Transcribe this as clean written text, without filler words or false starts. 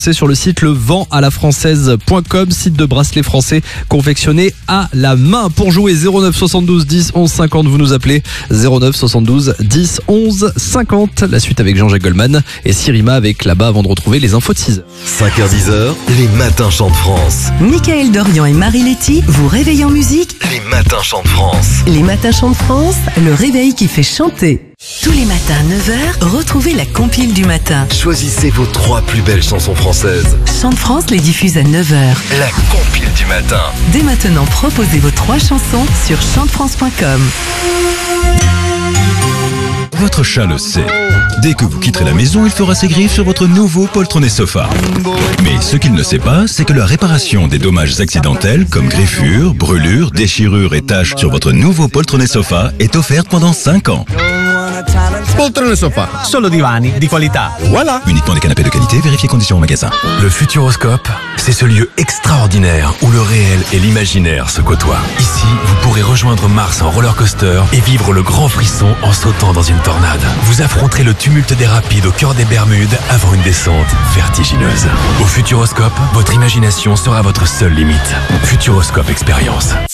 C'est sur le site leventalafrançaise.com, site de bracelets français confectionnés à la main. Pour jouer 09 72 10 11 50, vous nous appelez 09 72 10 11 50. La suite avec Jean-Jacques Goldman et Sirima avec là-bas avant de retrouver les infos de 6h. 5h-10h, les matins chantent France. Mickaël Dorian et Marie Letty vous réveillent en musique. Les matins chantent France. Les matins chantent France, le réveil qui fait chanter. Tous les matins à 9h, retrouvez la compile du matin. Choisissez vos 3 plus belles chansons françaises. Chante France les diffuse à 9h. La compile du matin. Dès maintenant, proposez vos 3 chansons sur chantefrance.com. Votre chat le sait. Dès que vous quitterez la maison, il fera ses griffes sur votre nouveau poltronné sofa. Mais ce qu'il ne sait pas, c'est que la réparation des dommages accidentels comme griffures, brûlures, déchirures et taches sur votre nouveau poltronné sofa est offerte pendant 5 ans. Poltrone Sofa, solo divani di qualità. Voilà. Uniquement des canapés de qualité, vérifiez conditions au magasin. Le Futuroscope, c'est ce lieu extraordinaire où le réel et l'imaginaire se côtoient. Ici, vous pourrez rejoindre Mars en roller coaster et vivre le grand frisson en sautant dans une tornade. Vous affronterez le tumulte des rapides au cœur des Bermudes avant une descente vertigineuse. Au Futuroscope, votre imagination sera votre seule limite. Futuroscope Expérience.